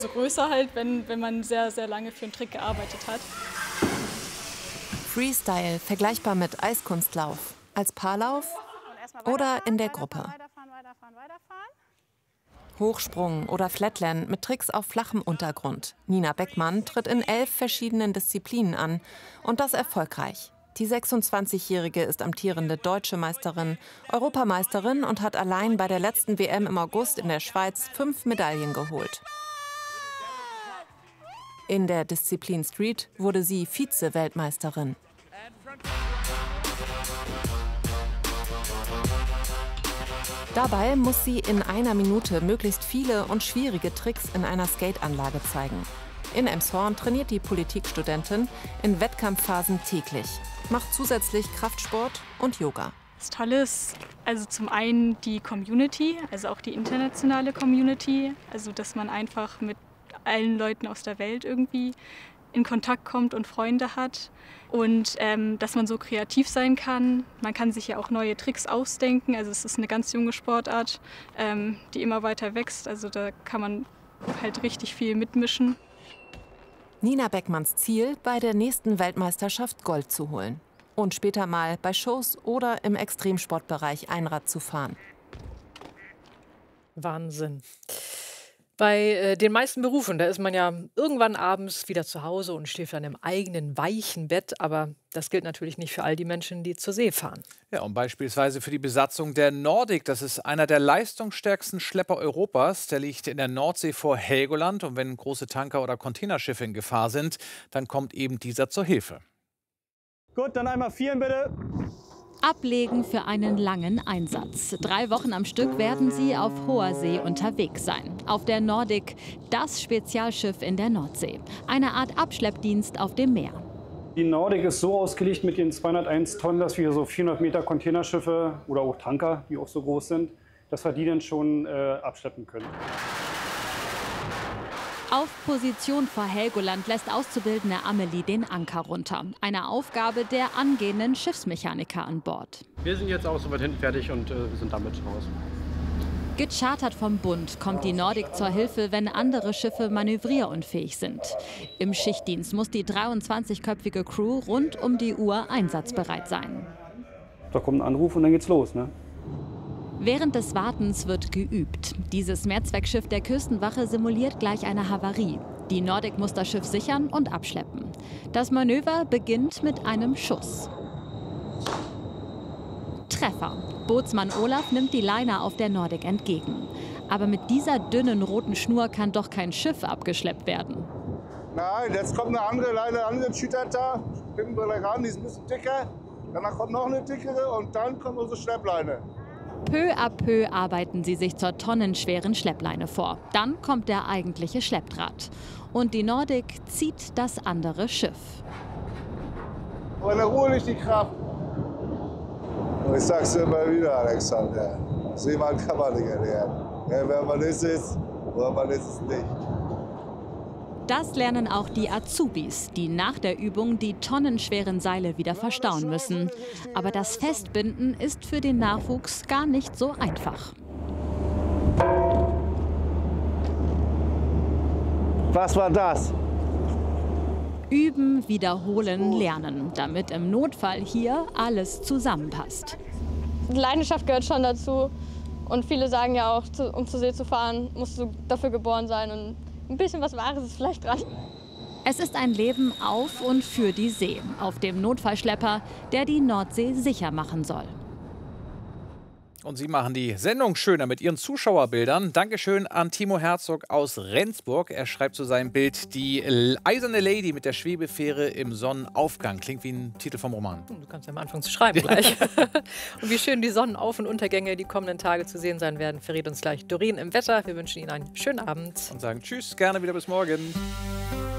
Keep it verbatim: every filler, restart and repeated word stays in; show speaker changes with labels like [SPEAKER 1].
[SPEAKER 1] So größer halt, wenn, wenn man sehr, sehr lange für einen Trick gearbeitet hat.
[SPEAKER 2] Freestyle, vergleichbar mit Eiskunstlauf. Als Paarlauf oder in der Gruppe. Hochsprung oder Flatland mit Tricks auf flachem Untergrund. Nina Beckmann tritt in elf verschiedenen Disziplinen an und das erfolgreich. Die sechsundzwanzigjährige ist amtierende deutsche Meisterin, Europameisterin und hat allein bei der letzten W M im August in der Schweiz fünf Medaillen geholt. In der Disziplin Street wurde sie Vize-Weltmeisterin. Dabei muss sie in einer Minute möglichst viele und schwierige Tricks in einer Skateanlage zeigen. In Elmshorn trainiert die Politikstudentin in Wettkampfphasen täglich, macht zusätzlich Kraftsport und Yoga.
[SPEAKER 1] Das Tolle ist also zum einen die Community, also auch die internationale Community, also dass man einfach mit allen Leuten aus der Welt irgendwie in Kontakt kommt und Freunde hat und ähm, dass man so kreativ sein kann. Man kann sich ja auch neue Tricks ausdenken, also es ist eine ganz junge Sportart, ähm, die immer weiter wächst, also da kann man halt richtig viel mitmischen.
[SPEAKER 2] Nina Beckmanns Ziel, bei der nächsten Weltmeisterschaft Gold zu holen und später mal bei Shows oder im Extremsportbereich Einrad zu fahren.
[SPEAKER 3] Wahnsinn. Bei äh, den meisten Berufen, da ist man ja irgendwann abends wieder zu Hause und schläft dann im eigenen weichen Bett. Aber das gilt natürlich nicht für all die Menschen, die zur See fahren.
[SPEAKER 4] Ja, und beispielsweise für die Besatzung der Nordic. Das ist einer der leistungsstärksten Schlepper Europas. Der liegt in der Nordsee vor Helgoland. Und wenn große Tanker oder Containerschiffe in Gefahr sind, dann kommt eben dieser zur Hilfe.
[SPEAKER 5] Gut, dann einmal vieren bitte.
[SPEAKER 6] Ablegen für einen langen Einsatz. Drei Wochen am Stück werden sie auf hoher See unterwegs sein. Auf der Nordic, das Spezialschiff in der Nordsee. Eine Art Abschleppdienst auf dem Meer.
[SPEAKER 5] Die Nordic ist so ausgelegt mit den zweihunderteins Tonnen, dass wir so vierhundert Meter Containerschiffe oder auch Tanker, die auch so groß sind, dass wir die dann schon äh, abschleppen können.
[SPEAKER 6] Auf Position vor Helgoland lässt Auszubildende Amelie den Anker runter. Eine Aufgabe der angehenden Schiffsmechaniker an Bord.
[SPEAKER 7] Wir sind jetzt auch so weit hinten fertig und äh, sind damit raus.
[SPEAKER 6] Gechartert vom Bund kommt die Nordic zur Hilfe, wenn andere Schiffe manövrierunfähig sind. Im Schichtdienst muss die dreiundzwanzigköpfige Crew rund um die Uhr einsatzbereit sein.
[SPEAKER 5] Da kommt ein Anruf und dann geht's los, ne?
[SPEAKER 6] Während des Wartens wird geübt. Dieses Mehrzweckschiff der Küstenwache simuliert gleich eine Havarie. Die Nordic muss das Schiff sichern und abschleppen. Das Manöver beginnt mit einem Schuss. Treffer. Bootsmann Olaf nimmt die Leine auf der Nordic entgegen. Aber mit dieser dünnen roten Schnur kann doch kein Schiff abgeschleppt werden.
[SPEAKER 8] Nein, jetzt kommt eine andere Leine, eine andere Cheater, binden wir gleich ran, die ist ein bisschen dicker. Danach kommt noch eine dickere und dann kommt unsere Schleppleine.
[SPEAKER 6] Peu à peu arbeiten sie sich zur tonnenschweren Schleppleine vor. Dann kommt der eigentliche Schleppdraht. Und die Nordic zieht das andere Schiff.
[SPEAKER 8] Aber in der Ruhe liegt die Kraft. Und ich sag's dir immer wieder, Alexander. So jemand kann man nicht erlernen. Ja, wer man ist, ist, oder man ist es nicht.
[SPEAKER 6] Das lernen auch die Azubis, die nach der Übung die tonnenschweren Seile wieder verstauen müssen. Aber das Festbinden ist für den Nachwuchs gar nicht so einfach.
[SPEAKER 8] Was war das?
[SPEAKER 6] Üben, wiederholen, lernen, damit im Notfall hier alles zusammenpasst.
[SPEAKER 9] Leidenschaft gehört schon dazu. Und viele sagen ja auch, um zur See zu fahren, musst du dafür geboren sein. Und ein bisschen was Wahres ist vielleicht dran.
[SPEAKER 6] Es ist ein Leben auf und für die See, auf dem Notfallschlepper, der die Nordsee sicher machen soll.
[SPEAKER 4] Und Sie machen die Sendung schöner mit Ihren Zuschauerbildern. Dankeschön an Timo Herzog aus Rendsburg. Er schreibt zu seinem Bild: Die eiserne Lady mit der Schwebefähre im Sonnenaufgang. Klingt wie ein Titel vom Roman.
[SPEAKER 3] Du kannst ja mal anfangen zu schreiben gleich. Und wie schön die Sonnenauf- und Untergänge die kommenden Tage zu sehen sein werden, verrät uns gleich Doreen im Wetter. Wir wünschen Ihnen einen schönen Abend.
[SPEAKER 4] Und sagen Tschüss, gerne wieder bis morgen.